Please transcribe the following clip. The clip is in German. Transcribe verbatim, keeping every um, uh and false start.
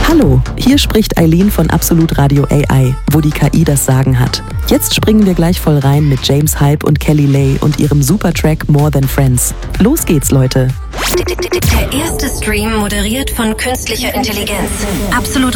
Hallo, hier spricht Eileen von Absolut Radio A I, wo die K I das Sagen hat. Jetzt springen wir gleich voll rein mit James Hype und Kelly Lay und ihrem Supertrack More Than Friends. Los geht's, Leute. Der erste Stream moderiert von künstlicher Intelligenz. Absolut